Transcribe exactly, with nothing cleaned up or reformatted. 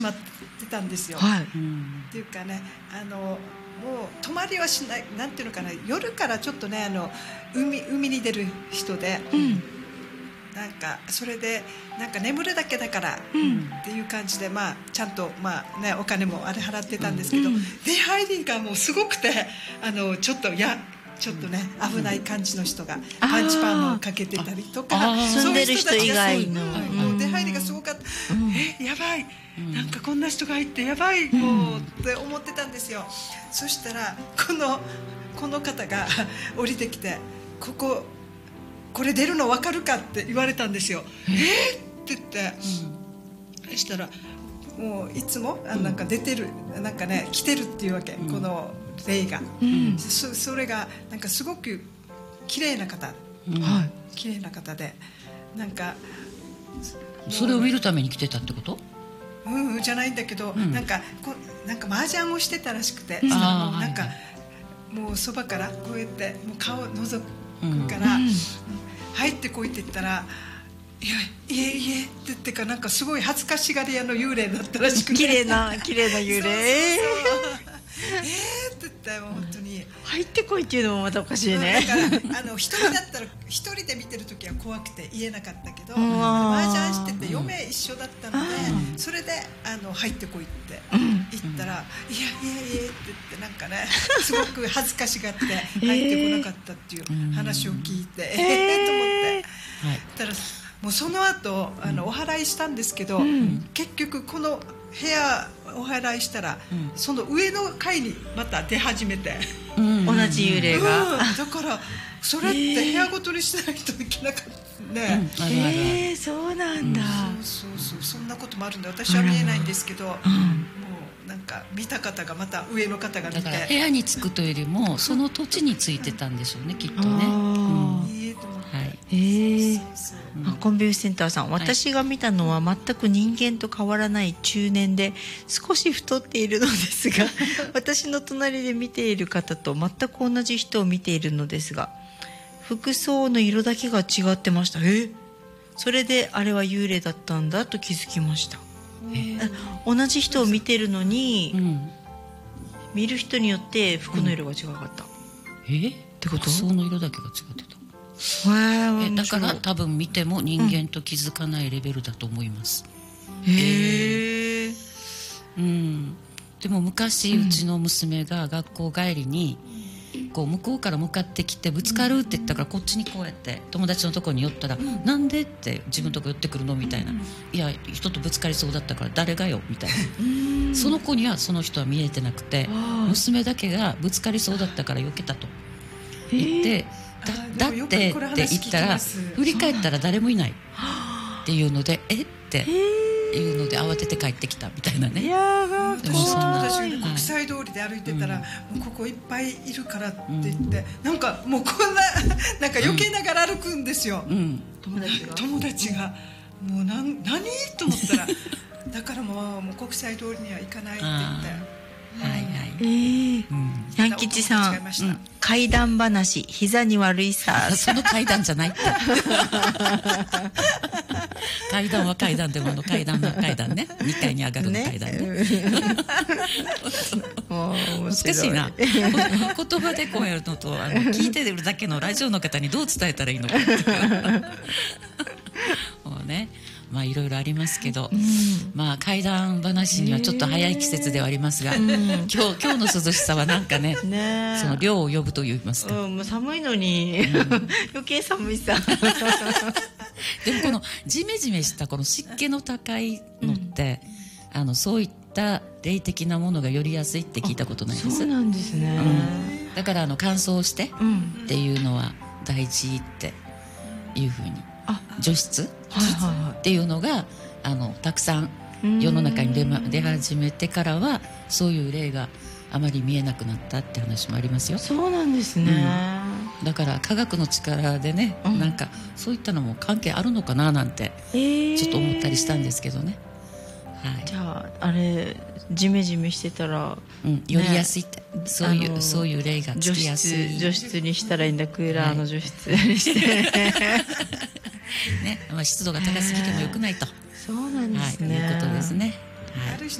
待ってたんですよ、 はい、 っていうかね、あのもう泊まりはしない、なんていうのかな、夜からちょっとね、あの 海, 海に出る人で、うん、なんかそれでなんか眠るだけだからっていう感じで、まあ、ちゃんと、まあね、お金もあれ払ってたんですけど、うん、出入りがもうすごくて、あのちょっとやちょっとね危ない感じの人がパンチパーマをかけてたりとか、 住んでる人以外のもう出入りがすごかった、うん、えやばい、なんかこんな人が入ってやばい、うん、もうって思ってたんですよ。そしたらこのこの方が降りてきて、こここれ出るの分かるかって言われたんですよ。えー、って言って、うん、そしたらもういつもあなんか出てる、なんかね来てるっていうわけ、うん、この霊が、うん、そ, それがなんかすごく綺麗な方、うん、綺麗な方で、なんかそれを見るために来てたってこと？ うん、じゃないんだけど、うん、なんかこなんか麻雀をしてたらしくて、うん、あなんか、はい、もうそばからこうやってもう顔を覗くから、うん、入ってこいって言ったら、いやいえいえって言ってか、なんかすごい恥ずかしがり屋の幽霊だったらしくて、 綺麗な綺麗な幽霊、そうそうそうえーって言ったよ、本当に入ってこいっていうのもまたおかしいね。 だからあの一人だったら一人で見てる時は怖くて言えなかったけど、麻雀してて嫁一緒だったので、それであの入ってこいって言ったら、いやいやいやって言ってなんかねすごく恥ずかしがって入ってこなかったっていう話を聞いて、えー、えー、と思って、はい、たらもうその後あのお祓いしたんですけど、うん、結局この部屋お祓いしたら、うん、その上の階にまた出始めて、 うん、同じ幽霊が、 うん、だからそれって部屋ごとにしないといけなかったね、 うん、えー、そうなんだ、 うん、そうそうそう、そんなこともあるんで私は見えないんですけど、うん、もうなんか見た方がまた上の方が見て、 だから部屋に着くというよりもその土地についてたんでしょうね、きっとね、 うん、いいえと思って、はい、 えー、そうそう、うん、コンビニセンターさん、私が見たのは全く人間と変わらない中年で少し太っているのですが私の隣で見ている方と全く同じ人を見ているのですが、服装の色だけが違ってました。えそれであれは幽霊だったんだと気づきました。え同じ人を見てるのに、うん、見る人によって服の色が違かった、 うん、えってこと？服装の色だけが違ってた。 えだから多分見ても人間と気づかないレベルだと思います、 うん、へえ、 うん、でも昔うちの娘が学校帰りにこう向こうから向かってきてぶつかるって言ったからこっちにこうやって友達のところに寄ったら、うん、なんでって自分のとこ寄ってくるのみたいな、うん、いや人とぶつかりそうだったから誰がよみたいなその子にはその人は見えてなくて、娘だけがぶつかりそうだったから避けたと言って、だ, だってって言ったら振り返ったら誰もいないっていうのでえっていうので慌てて帰ってきたみたいなね。 いやでもそんな私国際通りで歩いてたら、うん、もうここいっぱいいるからって言って、うん、なんかもうこんななんか余計ながら歩くんですよ、うん、友達が友達がもう何何と思ったらだからもう、もう国際通りには行かないって言って、 はいはい、 えーうん、ヤン吉さん、うん、怪談話膝に悪いさその怪談じゃないって階段は階段でもの階段は階段ねにかいに上がるの階段ね、ね難しいな言葉でこうやるのとあの聞いてるだけのラジオの方にどう伝えたらいいのかってもうね、まあいろいろありますけど、うん、まあ怪談話にはちょっと早い季節ではありますが、うん、今日今日の涼しさはなんか ね, ねその涼を呼ぶと言いますか、 うん、もう寒いのに、うん、余計寒いさでもこのジメジメしたこの湿気の高いのって、うん、あのそういった霊的なものが寄りやすいって聞いたことないです。 そうなんですね、 うん、だからあの乾燥してっていうのは大事っていうふうに、除湿っていうのがあのたくさん世の中に 出, 出始めてからはそういう例があまり見えなくなったって話もありますよ。 そうなんですね、 うん、だから科学の力でね、うん、なんかそういったのも関係あるのかななんてちょっと思ったりしたんですけどね、 えーはい、じゃああれジメジメしてたら、 うん、寄りやすいって、ね、そういう、そういう例がつきやすい。 除湿にしたらいいんだ、クーラーの除湿にして、はいね、まあ、湿度が高すぎてもよくないと、 そうなんですね、 はい、いうことですね。 ある人